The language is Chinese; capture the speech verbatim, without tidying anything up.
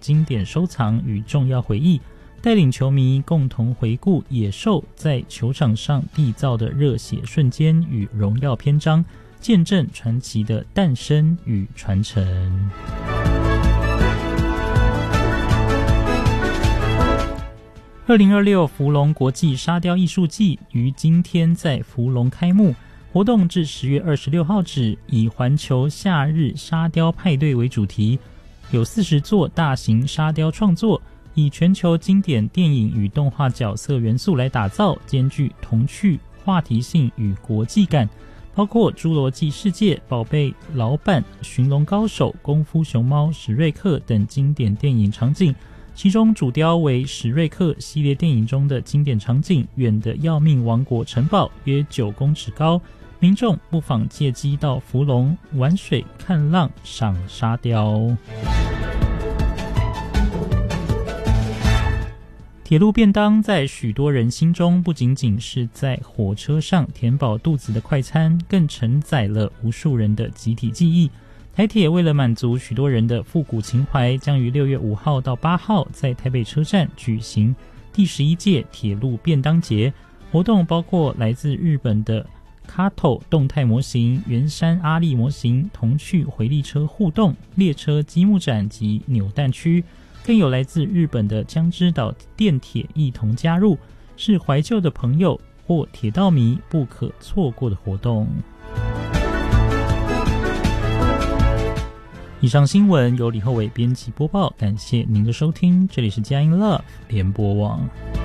经典收藏与重要回忆，带领球迷共同回顾野兽在球场上缔造的热血瞬间与荣耀篇章，见证传奇的诞生与传承。二零二六福隆国际沙雕艺术季于今天在福隆开幕，活动至十月二十六号止，以环球夏日沙雕派对为主题，有四十座大型沙雕创作，以全球经典电影与动画角色元素来打造，兼具童趣、话题性与国际感，包括侏罗纪世界、宝贝老板、寻龙高手、功夫熊猫、史瑞克等经典电影场景。其中主雕为史瑞克系列电影中的经典场景，远的要命王国城堡约九公尺高，民众不妨借机到福隆玩水、看浪、赏沙雕。铁路便当在许多人心中不仅仅是在火车上填饱肚子的快餐，更承载了无数人的集体记忆。台铁为了满足许多人的复古情怀，将于六月五号到八号在台北车站举行第十一届铁路便当节。活动包括来自日本的 Kato 动态模型、圆山阿力模型、童趣回力车互动、列车积木展及扭蛋区，更有来自日本的江之岛电铁一同加入，是怀旧的朋友或铁道迷不可错过的活动。以上新闻由李厚伟编辑播报，感谢您的收听，这里是佳音 Love 联播网。